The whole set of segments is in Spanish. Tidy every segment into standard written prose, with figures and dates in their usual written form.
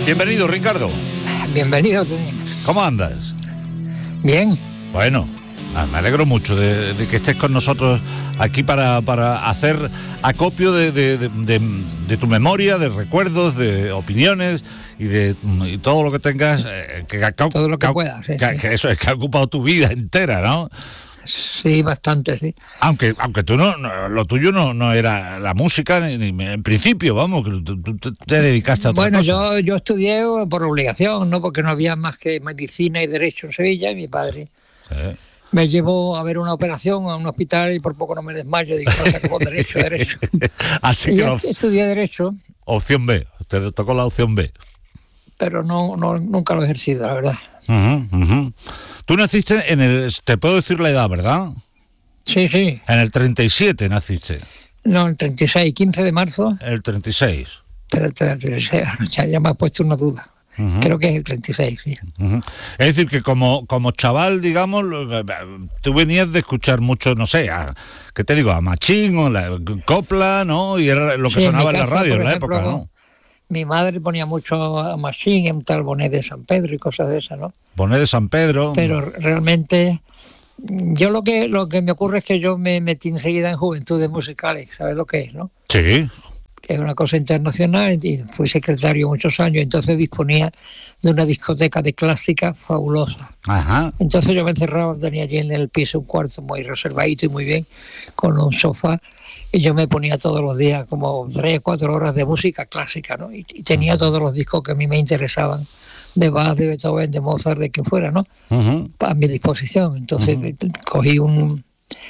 Bienvenido, Ricardo. Bienvenido, Tony. ¿Cómo andas? Bien. Bueno, me alegro mucho de que estés con nosotros aquí para hacer acopio de tu memoria, de recuerdos, de opiniones y todo lo que tengas. Todo lo que puedas. Sí. Que eso es que ha ocupado tu vida entera, ¿no? Sí, bastante, sí. Aunque tú no, lo tuyo no era la música ni en principio, vamos, que tú te dedicaste a otra cosa. Bueno, yo estudié por obligación, no porque no había más que medicina y derecho en Sevilla, y mi padre me llevó a ver una operación a un hospital y por poco no me desmayo, digo, no sé cómo derecho. Así y que estudié derecho. Opción B, te tocó la opción B. Pero nunca lo he ejercido, la verdad. Tú naciste te puedo decir la edad, ¿verdad? Sí. En el 37 naciste. No, el 36, 15 de marzo. El 36. Pero el 36, ya me has puesto una duda. Creo que es el 36, sí. Es decir, que como chaval, digamos, tú venías de escuchar mucho, no sé, ¿qué te digo? A Machín o la copla, ¿no? Y era lo que sonaba en la radio en la época, ¿no? Mi madre ponía mucho a Machín, en tal Bonet de San Pedro y cosas de esas, ¿no? Bonet de San Pedro. Pero realmente, yo lo que me ocurre es que yo me metí enseguida en Juventudes Musicales, ¿sabes lo que es, no? Sí. Que es una cosa internacional, y fui secretario muchos años, entonces disponía de una discoteca de clásica fabulosa. Ajá. Entonces yo me encerraba, tenía allí en el piso un cuarto muy reservadito y muy bien, con un sofá, y yo me ponía todos los días como 3 o 4 horas de música clásica, ¿no? Y tenía todos los discos que a mí me interesaban, de Bach, de Beethoven, de Mozart, de quien fuera, ¿no? A mi disposición. Entonces cogí un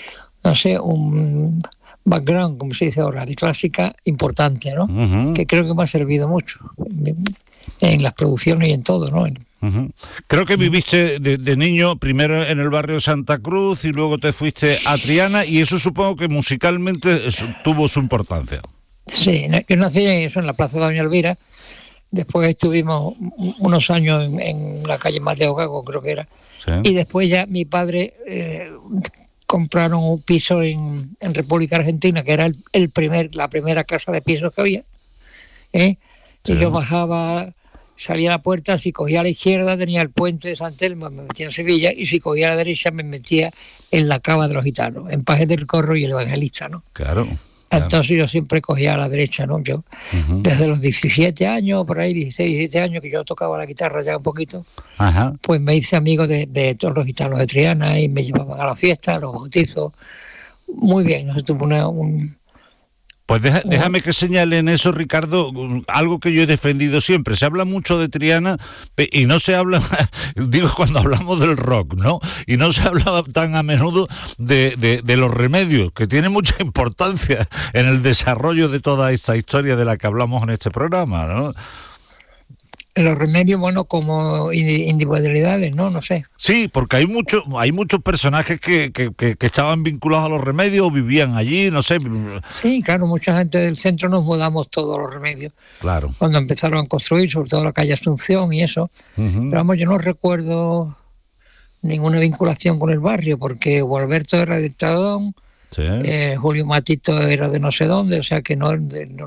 background, como se dice ahora, de clásica importante, ¿no? Que creo que me ha servido mucho en las producciones y en todo, ¿no? Creo que viviste de niño primero en el barrio de Santa Cruz y luego te fuiste a Triana, y eso supongo que musicalmente tuvo su importancia. Sí, yo nací en la plaza de Doña Elvira, después estuvimos unos años en la calle Mateo Gago, creo que era, sí. Y después ya mi padre compraron un piso en República Argentina, que era la primera casa de pisos que había, sí. Y yo bajaba, salía a la puerta, si cogía a la izquierda tenía el puente de San Telmo, me metía en Sevilla, y si cogía a la derecha me metía en la Cava de los Gitanos, en Pajes del Corro y el Evangelista, ¿no? Claro. Entonces yo siempre cogía a la derecha, ¿no? Yo, desde los 17 años, por ahí, 16, 17 años, que yo tocaba la guitarra ya un poquito, pues me hice amigo de todos los gitanos de Triana y me llevaban a las fiestas, a los bautizos. Muy bien, eso tuvo Pues déjame que señale en eso, Ricardo, algo que yo he defendido siempre. Se habla mucho de Triana y no se habla, digo, cuando hablamos del rock, ¿no? Y no se habla tan a menudo de los remedios, que tiene mucha importancia en el desarrollo de toda esta historia de la que hablamos en este programa, ¿no? Los remedios, bueno, como individualidades, ¿no? No sé. Sí, porque hay muchos personajes que estaban vinculados a los remedios o vivían allí, no sé. Sí, claro, mucha gente del centro nos mudamos todos los remedios. Claro. Cuando empezaron a construir, sobre todo la calle Asunción y eso. Pero vamos, yo no recuerdo ninguna vinculación con el barrio, porque Gualberto era de Tadón, sí. Julio Matito era de no sé dónde, o sea que no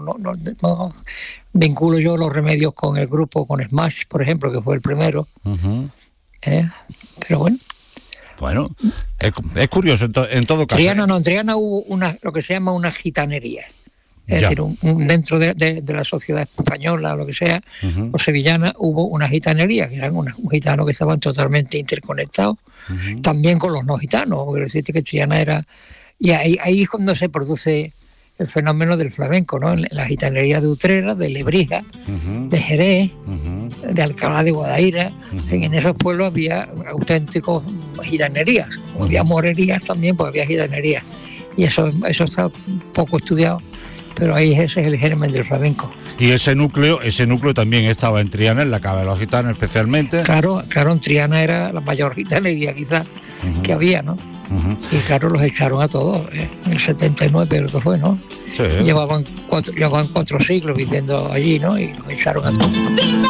vinculo yo los remedios con el grupo, con Smash, por ejemplo, que fue el primero. Pero bueno. Bueno, es curioso en todo caso. En Triana hubo lo que se llama una gitanería. Es decir, dentro de la sociedad española, lo que sea, o sevillana, hubo una gitanería, que eran unos gitanos que estaban totalmente interconectados, también con los no gitanos. Quiero decirte que Triana era... Y ahí es cuando se produce el fenómeno del flamenco, ¿no? En la gitanería de Utrera, de Lebrija, de Jerez, de Alcalá de Guadaira. En esos pueblos había auténticos gitanerías. Había morerías también, pues había gitanerías. Y eso está poco estudiado, pero ahí ese es el germen del flamenco. Y ese núcleo también estaba en Triana, en la Cava de los Gitanos especialmente. Claro, en Triana era la mayor gitanería quizás que había, ¿no? Y claro, los echaron a todos, en el 79 creo que fue, ¿no? Sí. Llevaban 4 siglos viviendo allí, ¿no? Y los echaron a todos.